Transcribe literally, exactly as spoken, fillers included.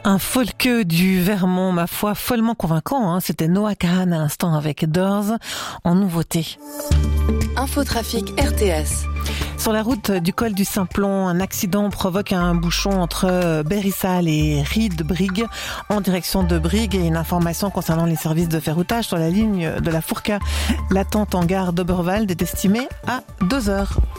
Un folk du Vermont, ma foi, follement convaincant. Hein. C'était Noah Kahan à l'instant avec Doors en nouveauté. Infotrafic R T S. Sur la route du col du Simplon, un accident provoque un bouchon entre Bérissal et Ried-Brigue en direction de Brigue. Et une information concernant les services de ferroutage sur la ligne de la Fourca. L'attente en gare d'Oberwald est estimée à deux heures.